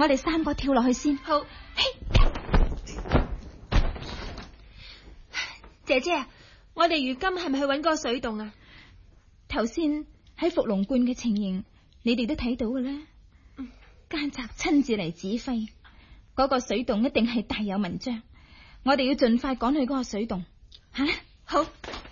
我哋3個跳落去先。 好。姐姐，我哋如今係咪去搵嗰個水洞啊？ 頭先喺伏龍觀嘅情形，你哋都睇到嘅啦。奸賊親自嚟指揮，嗰個水洞一定係大有文章。我哋要盡快趕去嗰個水洞。吓， 好。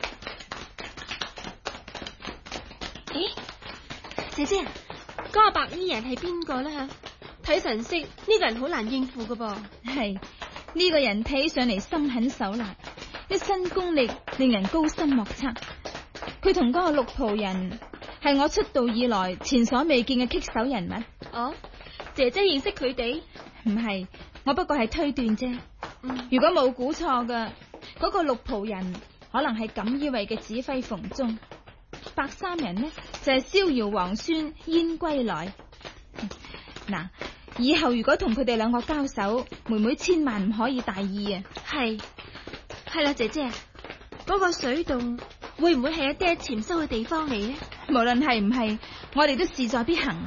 咦，姐姐，嗰個白衣人係邊個咧？睇神色，呢個人好難應付噶噃。 係呢個人睇上嚟心狠手辣，一身功力令人高深莫測。佢同嗰個綠袍人係我出道以來前所未見嘅棘手人物。 哦，姐姐認識佢哋？ 唔係，我不過係推斷啫。如果冇估錯嘅，嗰個綠袍人可能係錦衣衛嘅指揮馮忠，白衫人呢就係逍遙王孫燕歸來。嗱，以後如果同佢哋2個交手，妹妹千萬唔可以大意啊！ 係啦，姐姐，嗰個水洞會唔會係阿爹潛修嘅地方嚟呢？ 無論係唔係，我哋都勢在必行。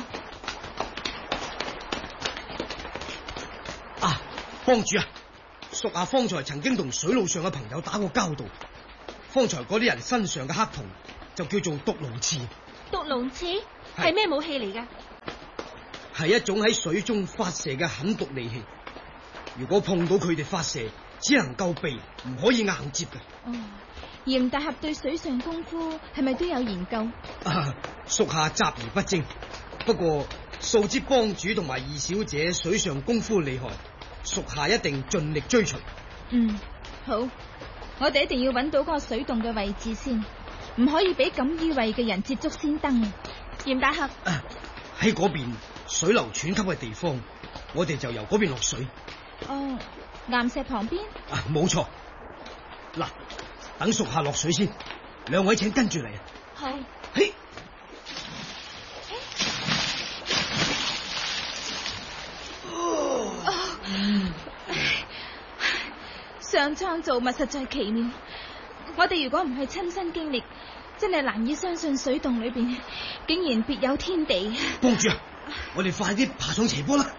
幫主啊，屬下方才曾經同水路上嘅朋友打過交道。方才嗰啲人身上嘅黑銅就叫做毒龍刺。 毒龍刺係咩武器嚟噶？ 係一種喺水中發射嘅狠毒利器。如果碰到佢哋發射，只能夠避，唔可以硬接嘅。 嚴大俠對水上功夫係咪都有研究？ 屬下習而不精，不過素知幫主同埋2小姐水上功夫厲害，屬下一定盡力追隨。 好，我哋一定要揾到嗰個水洞嘅位置先，唔可以俾錦衣衛嘅人捷足先登啊！ 嚴大俠， 喺嗰邊水流湍急嘅地方，我哋就由嗰邊落水。 岩石旁邊？ 冇錯。嗱，等屬下落水先，2位請跟住嚟。 好。 嘿。 上蒼造物實在奇妙，我哋如果唔係親身經歷，真係難以相信水洞裏邊竟然別有天地。 幫主啊，我哋快啲爬上斜坡啦！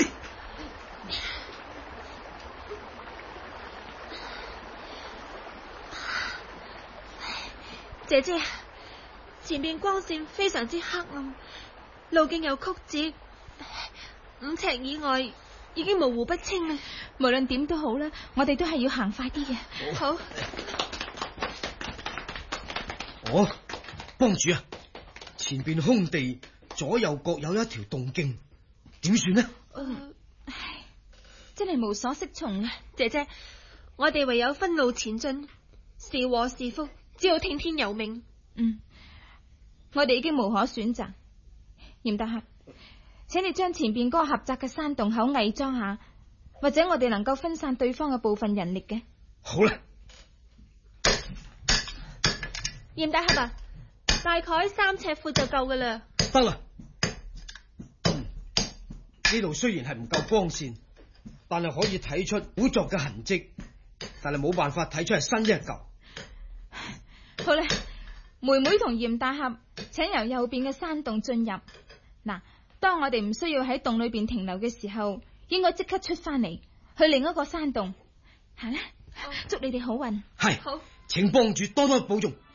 姐姐，前面光線非常之黑暗，路徑有曲折，5尺以外已經模糊不清啦。 無論點都好啦，我哋都係要行快啲嘅。 好。 幫主啊，前邊空地左右各有一條洞徑，點算呢？ 真係無所適從啊！ 姐姐，我哋唯有分路前進，是禍是福，只好聽天由命。 我哋已經無可選擇。嚴大俠，請你將前邊嗰個狹窄嘅山洞口偽裝下，或者我哋能夠分散對方嘅部分人力嘅。 好啦， 嚴大俠啊，大概3尺闊就夠噶啦。 得啦。呢度雖然係唔夠光線，但係可以睇出污作嘅痕跡，但係冇辦法睇出係新一嚿。 好啦，妹妹同嚴大俠請由右邊嘅山洞進入。嗱，當我哋唔需要喺洞裏邊停留嘅時候，應該即刻出翻嚟，去另一個山洞。行啦，祝你哋好運。 係， 好， 請幫主多多保重。